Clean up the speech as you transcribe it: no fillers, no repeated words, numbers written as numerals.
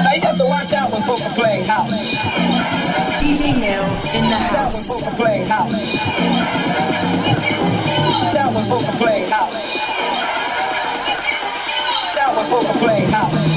Now you have to watch out when folk are playing house. DJ Nail in the Down when house. folk are playing house. Down when folk are playing house. Down when folk are playing house.